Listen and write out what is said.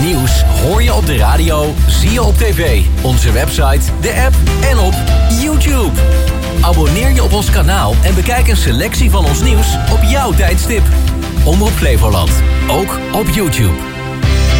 nieuws hoor je op de radio, zie je op tv, onze website, de app en op YouTube. Abonneer je op ons kanaal en bekijk een selectie van ons nieuws op jouw tijdstip. Omroep Flevoland, ook op YouTube.